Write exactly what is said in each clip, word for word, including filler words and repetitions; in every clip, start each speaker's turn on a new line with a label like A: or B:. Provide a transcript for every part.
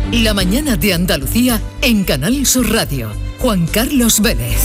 A: La mañana de Andalucía en Canal Sur Radio. Juan Carlos Vélez.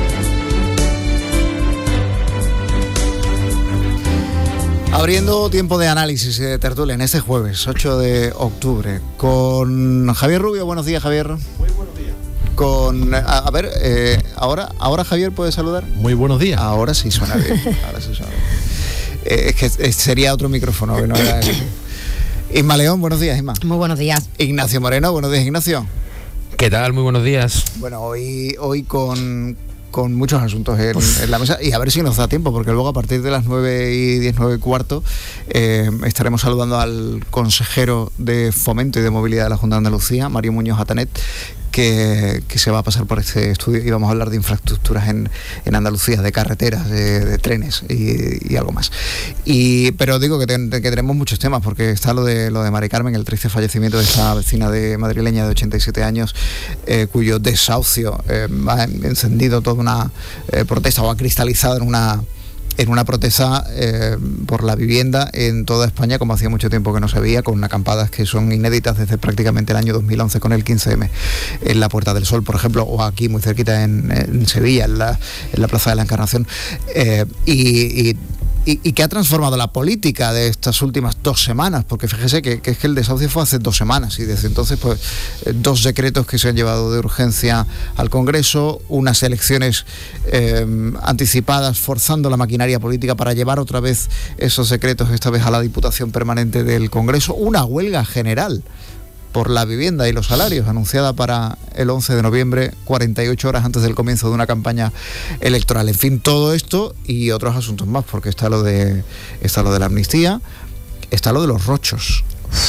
B: Abriendo tiempo de análisis y de tertulia en este jueves, ocho de octubre, con Javier Rubio. Buenos días, Javier.
C: Muy buenos días.
B: Con, a, a ver, eh, ahora, ahora Javier puede saludar.
C: Muy buenos días.
B: Ahora sí suena bien. Ahora sí suena bien. Eh, es que es, sería otro micrófono que no era el... Isma León, buenos días, Isma.
D: Muy buenos días.
B: Ignacio Moreno, buenos días, Ignacio.
E: ¿Qué tal? Muy buenos días.
B: Bueno, hoy, hoy con, con muchos asuntos en, en la mesa y a ver si nos da tiempo, porque luego a partir de las nueve y diez, nueve y cuarto eh, estaremos saludando al consejero de Fomento y de Movilidad de la Junta de Andalucía, Mario Muñoz Atanet, que, que se va a pasar por este estudio y vamos a hablar de infraestructuras en, en Andalucía, de carreteras, de, de trenes y, y algo más. Y, pero digo que, ten, que tenemos muchos temas, porque está lo de lo de Mari Carmen, el triste fallecimiento de esta vecina de madrileña de ochenta y siete años, eh, cuyo desahucio eh, ha encendido toda una eh, protesta, o ha cristalizado en una en una protesta eh, por la vivienda en toda España, como hacía mucho tiempo que no se veía, con acampadas que son inéditas desde prácticamente el año dos mil once con el quince eme en la Puerta del Sol, por ejemplo, o aquí muy cerquita en, en Sevilla, en la, en la Plaza de la Encarnación, eh, y, y Y, y que ha transformado la política de estas últimas dos semanas, porque fíjese que, que es que el desahucio fue hace dos semanas y desde entonces pues eh, dos decretos que se han llevado de urgencia al Congreso, unas elecciones eh, anticipadas forzando la maquinaria política para llevar otra vez esos decretos, esta vez a la Diputación Permanente del Congreso, una huelga general por la vivienda y los salarios, anunciada para el once de noviembre, cuarenta y ocho horas antes del comienzo de una campaña electoral. En fin, todo esto y otros asuntos más, porque está lo de está lo de la amnistía, está lo de los rochos,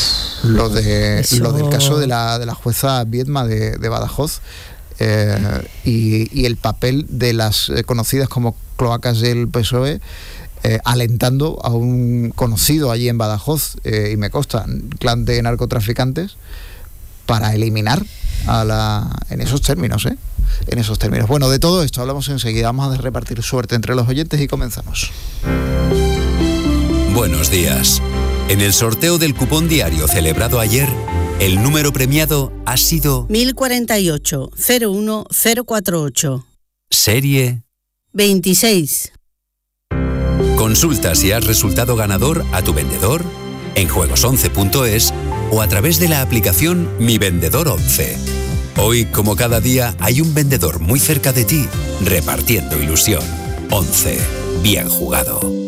B: lo de Eso... lo del caso de la de la jueza Viedma de, de Badajoz, eh, y, y el papel de las eh, conocidas como cloacas del P S O E, Eh, alentando a un conocido allí en Badajoz, eh, y me consta, clan de narcotraficantes, para eliminar a la en esos términos, ¿eh? En esos términos. Bueno, de todo esto hablamos enseguida. Vamos a repartir suerte entre los oyentes y comenzamos.
F: Buenos días. En el sorteo del cupón diario celebrado ayer, el número premiado ha sido
G: mil cuarenta y ocho cero uno cero cuatro ocho.
F: Serie
G: veintiséis.
F: Consulta si has resultado ganador a tu vendedor, en juegos once punto es o a través de la aplicación Mi Vendedor once. Hoy, como cada día, hay un vendedor muy cerca de ti, repartiendo ilusión. once. Bien jugado.